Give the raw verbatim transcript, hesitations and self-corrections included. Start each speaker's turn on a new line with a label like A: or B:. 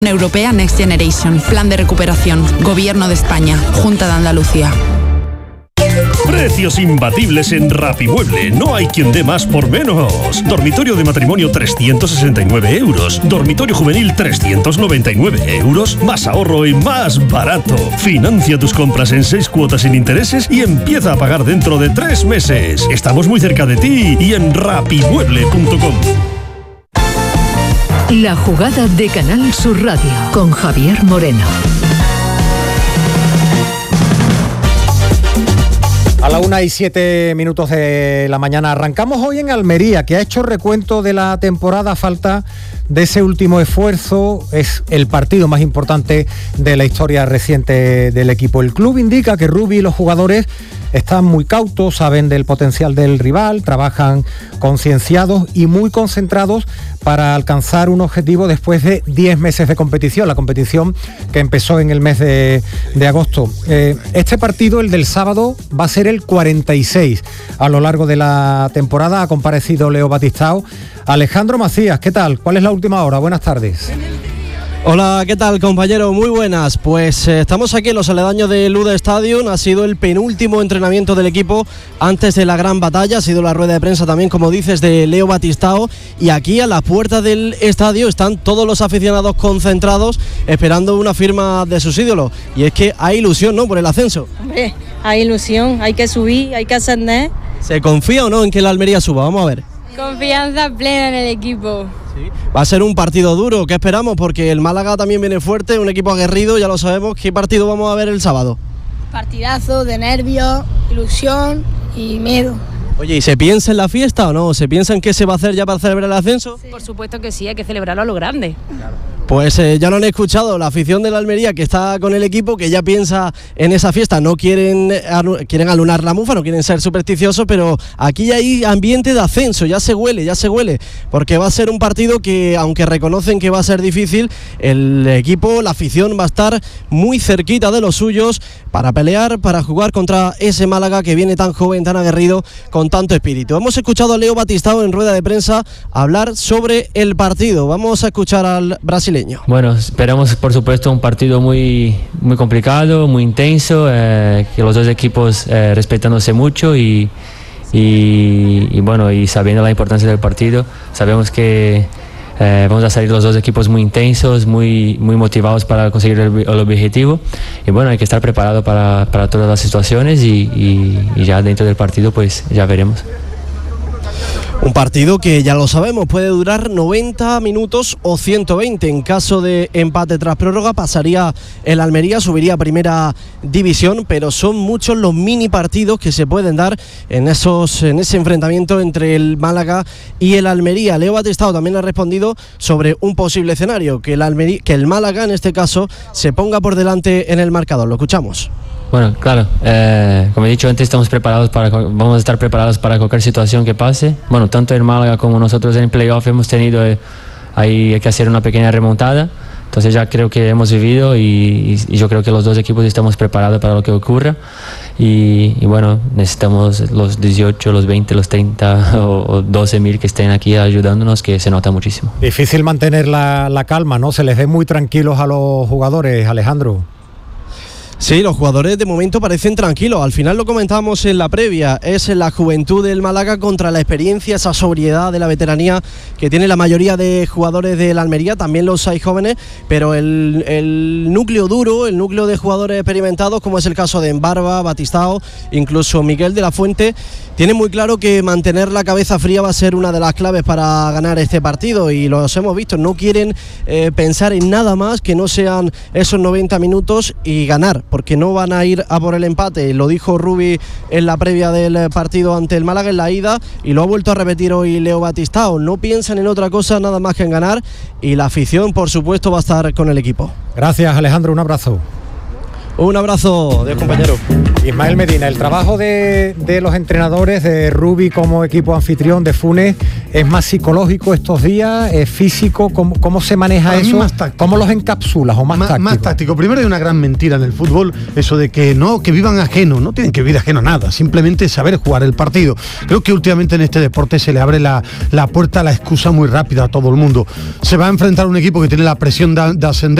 A: Europea Next Generation, Plan de Recuperación, Gobierno de España, Junta de Andalucía.
B: Precios imbatibles en Rapimueble. No hay quien dé más por menos. Dormitorio de matrimonio trescientos sesenta y nueve euros. Dormitorio juvenil trescientos noventa y nueve euros. Más ahorro y más barato. Financia tus compras en seis cuotas sin intereses y empieza a pagar dentro de tres meses. Estamos muy cerca de ti y en rapimueble punto com.
C: La jugada de Canal Sur Radio con Javier Moreno.
D: A la una y siete minutos de la mañana arrancamos hoy en Almería, que ha hecho recuento de la temporada a falta de ese último esfuerzo. Es el partido más importante de la historia reciente del equipo. El club indica que Rubi y los jugadores están muy cautos, saben del potencial del rival, trabajan concienciados y muy concentrados para alcanzar un objetivo después de diez meses de competición, la competición que empezó en el mes de, de agosto. Eh, este partido, el del sábado, va a ser el cuarenta y seis a lo largo de la temporada. Ha comparecido Leo Batistao. Alejandro Macías, ¿qué tal? ¿Cuál es la última hora? Buenas tardes.
E: Hola, ¿qué tal, compañero? Muy buenas. Pues eh, estamos aquí en los aledaños de Luda Stadium. Ha sido el penúltimo entrenamiento del equipo antes de la gran batalla. Ha sido la rueda de prensa también, como dices, de Leo Batistao. Y aquí a la puerta del estadio están todos los aficionados concentrados esperando una firma de sus ídolos. Y es que hay ilusión, ¿no?, por el ascenso.
F: Hombre, hay ilusión, hay que subir, hay que ascender.
E: ¿Se confía o no en que la Almería suba? Vamos a ver.
F: Confianza plena en el equipo.
E: Sí. Va a ser un partido duro, ¿qué esperamos? Porque el Málaga también viene fuerte, un equipo aguerrido, ya lo sabemos. ¿Qué partido vamos a ver el sábado?
F: Partidazo de nervios, ilusión y miedo.
E: Oye, ¿y se piensa en la fiesta o no? ¿Se piensa en qué se va a hacer ya para celebrar el ascenso?
F: Sí. Por supuesto que sí, hay que celebrarlo a lo grande.
E: Claro. Pues eh, ya lo han escuchado, la afición de la Almería que está con el equipo, que ya piensa en esa fiesta. No quieren, quieren alunar la mufa, no quieren ser supersticiosos, pero aquí ya hay ambiente de ascenso, ya se huele, ya se huele, porque va a ser un partido que, aunque reconocen que va a ser difícil, el equipo, la afición va a estar muy cerquita de los suyos para pelear, para jugar contra ese Málaga que viene tan joven, tan aguerrido, con tanto espíritu. Hemos escuchado a Leo Batistao en rueda de prensa hablar sobre el partido. Vamos a escuchar al brasileño.
G: Bueno, esperamos por supuesto un partido muy, muy complicado, muy intenso, eh, que los dos equipos eh, respetándose mucho y, y, y bueno, y sabiendo la importancia del partido. Sabemos que eh, vamos a salir los dos equipos muy intensos, muy, muy motivados para conseguir el, el objetivo, y bueno, hay que estar preparado para, para todas las situaciones y, y, y ya dentro del partido pues ya veremos.
E: Un partido que ya lo sabemos puede durar noventa minutos o ciento veinte. En caso de empate tras prórroga pasaría el Almería, subiría a primera división, pero son muchos los mini partidos que se pueden dar en esos en ese enfrentamiento entre el Málaga y el Almería. Leo Batistao también ha respondido sobre un posible escenario, que el Almería, que el Málaga en este caso se ponga por delante en el marcador. Lo escuchamos.
G: Bueno, claro, eh, como he dicho antes, estamos preparados para, vamos a estar preparados para cualquier situación que pase. Bueno, tanto en Málaga como nosotros en playoff hemos tenido eh, ahí que hacer una pequeña remontada. Entonces ya creo que hemos vivido y, y, y yo creo que los dos equipos estamos preparados para lo que ocurra. Y, y bueno, necesitamos los dieciocho, los veinte, los treinta o, o doce mil que estén aquí ayudándonos, que se nota muchísimo.
D: Difícil mantener la, la calma, ¿no? Se les ve muy tranquilos a los jugadores, Alejandro.
E: Sí, los jugadores de momento parecen tranquilos. Al final lo comentábamos en la previa, es la juventud del Málaga contra la experiencia, esa sobriedad de la veteranía que tiene la mayoría de jugadores del Almería, también los hay jóvenes, pero el, el núcleo duro, el núcleo de jugadores experimentados, como es el caso de Embarba, Batistao, incluso Miguel de la Fuente, tienen muy claro que mantener la cabeza fría va a ser una de las claves para ganar este partido, y los hemos visto, no quieren eh, pensar en nada más que no sean esos noventa minutos y ganar, porque no van a ir a por el empate. Lo dijo Rubi en la previa del partido ante el Málaga en la ida, y lo ha vuelto a repetir hoy Leo Batistao. No piensan en otra cosa nada más que en ganar, y la afición por supuesto va a estar con el equipo.
D: Gracias, Alejandro, un abrazo.
E: Un abrazo, Dios compañero.
D: Ismael Medina, el trabajo de, de los entrenadores, de Rubi como equipo anfitrión, de Funes, ¿es más psicológico estos días? ¿Es físico? ¿Cómo, cómo se maneja eso?
H: Más táctico.
D: ¿Cómo los encapsulas o más,
H: más
D: táctico?
H: Más táctico. Primero, hay una gran mentira en el fútbol, eso de que no, que vivan ajeno, no tienen que vivir ajeno a nada, simplemente saber jugar el partido. Creo que últimamente en este deporte se le abre la, la puerta a la excusa muy rápida a todo el mundo. Se va a enfrentar a un equipo que tiene la presión de, de ascender.